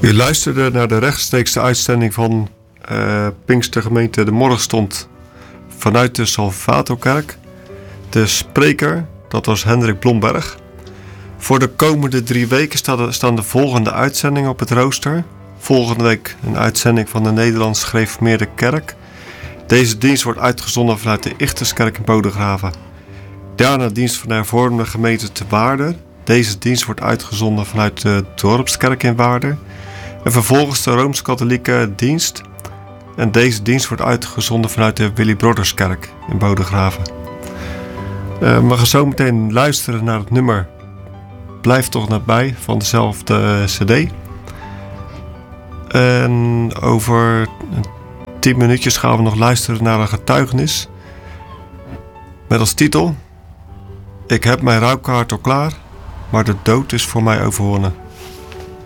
U luisterde naar de rechtstreekse uitzending van Pinkstergemeente De Morgenstond vanuit de Salvatorkerk. De spreker, dat was Hendrik Blomberg. Voor de komende 3 weken staan de volgende uitzendingen op het rooster. Volgende week een uitzending van de Nederlands Gereformeerde Kerk. Deze dienst wordt uitgezonden vanuit de Ichterskerk in Bodegraven. Daarna dienst van de hervormde gemeente te Waarden. Deze dienst wordt uitgezonden vanuit de Dorpskerk in Waarden. En vervolgens de Rooms-Katholieke dienst. En deze dienst wordt uitgezonden vanuit de Willy Broderskerk in Bodegraven. We gaan zo meteen luisteren naar het nummer Blijf toch nabij van dezelfde cd. En over 10 minuutjes gaan we nog luisteren naar een getuigenis. Met als titel: Ik heb mijn rouwkaart al klaar, maar de dood is voor mij overwonnen.